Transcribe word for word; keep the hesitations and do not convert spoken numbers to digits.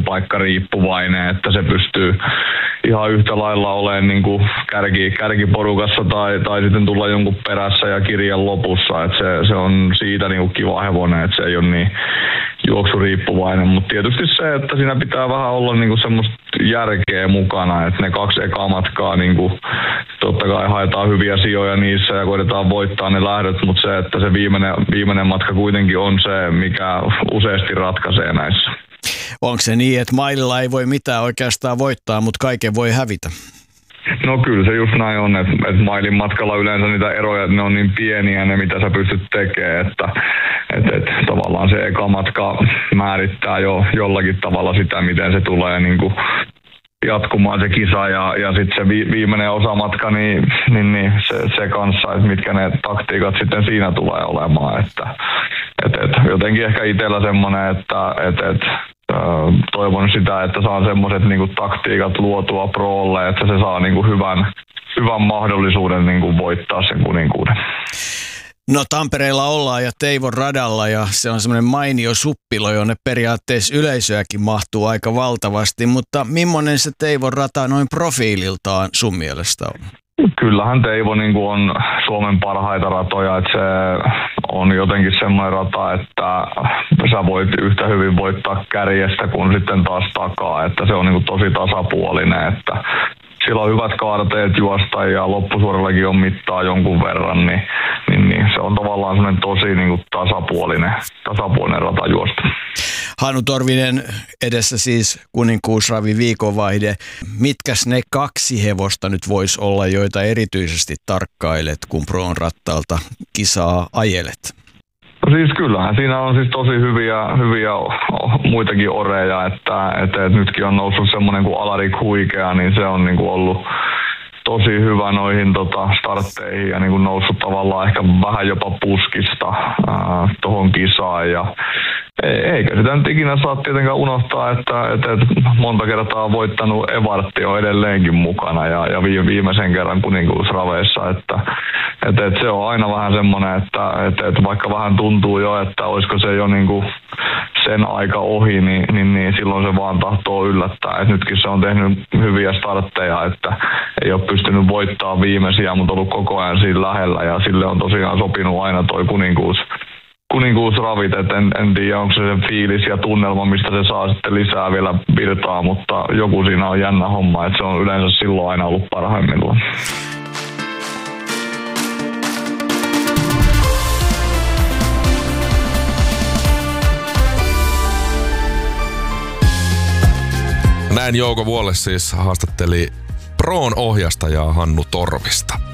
paikkariippuvainen, että se pystyy ihan yhtä lailla olemaan niin kuin kärki, kärkiporukassa tai, tai sitten tulla jonkun perässä ja kirjan lopussa. Että se, se on siitä niin kuin kiva hevonen, että se ei ole niin juoksuriippuvainen, mutta tietysti se, että siinä pitää vähän olla niin kuin semmoista järkeä mukana, että ne kaksi ekaa matkaa niin kuin, totta kai haetaan hyviä sijoja niissä ja koitetaan voittaa ne lähdöt, mutta se, että se viimeinen, viimeinen matka kuitenkin on se, mikä useasti ratkaisee näissä. Onko se niin, että maililla ei voi mitään oikeastaan voittaa, mutta kaiken voi hävitä? No kyllä se just näin on, että, että mailin matkalla yleensä niitä eroja, ne on niin pieniä ne, mitä sä pystyt tekemään, että, että, että tavallaan se eka matka määrittää jo jollakin tavalla sitä, miten se tulee niin kuin jatkumaan se kisa ja, ja sitten se vi, viimeinen osamatka, niin, niin, niin se, se kanssa, että mitkä ne taktiikat sitten siinä tulee olemaan, että et, et, jotenkin ehkä itsellä semmoinen, että et, et, toivon sitä, että saan semmoiset niinku taktiikat luotua proolle, että se saa niinku hyvän, hyvän mahdollisuuden niinku voittaa sen kuninkuuden. No Tampereella ollaan ja Teivon radalla ja se on semmoinen mainio suppilo, jonne periaatteessa yleisöäkin mahtuu aika valtavasti, mutta millainen se Teivon rata noin profiililtaan sun mielestä on? Kyllähän Teivo niin kuin on Suomen parhaita ratoja, että se on jotenkin semmoinen rata, että sä voit yhtä hyvin voittaa kärjestä kuin sitten taas takaa, että se on niin kuin tosi tasapuolinen, että sillä on hyvät kaarteet juosta ja loppusuorellakin on mittaa jonkun verran, niin, niin, niin se on tavallaan semmoinen tosi niin kuin tasapuolinen, tasapuolinen rata juosta. Hannu Torvinen, edessä siis kuninkuusravi viikonvaihde. Mitkäs ne kaksi hevosta nyt voisi olla, joita erityisesti tarkkailet, kun Proon rattaalta kisaa ajelet? No siis kyllähän siinä on siis tosi hyviä, hyviä muitakin oreja, että, että, että nytkin on noussut semmoinen kuin Alarik Huikea, niin se on niin kuin ollut tosi hyvä noihin tota, startteihin ja niin kuin noussut tavallaan ehkä vähän jopa puskista äh, tuohon kisaan. Ja eikä sitä nyt ikinä saa tietenkään unohtaa, että, että, että monta kertaa voittanut Evartti on edelleenkin mukana ja, ja viimeisen kerran kuninkuusraveissa. Että, että, että se on aina vähän semmoinen, että, että, että vaikka vähän tuntuu jo, että olisiko se jo niin kuin sen aika ohi, niin, niin, niin silloin se vaan tahtoo yllättää. Et nytkin se on tehnyt hyviä startteja, että ei ole pystynyt voittamaan viimeisiä, mutta ollut koko ajan siinä lähellä ja sille on tosiaan sopinut aina toi kuninkuus. kuninkuusravit, että en, en tiedä onko se se fiilis ja tunnelma, mistä se saa sitten lisää vielä virtaa, mutta joku siinä on jännä homma, että se on yleensä silloin aina ollut parhaimmillaan. Näin Jouko Vuolle siis haastatteli Proon ohjastajaa Hannu Torvista.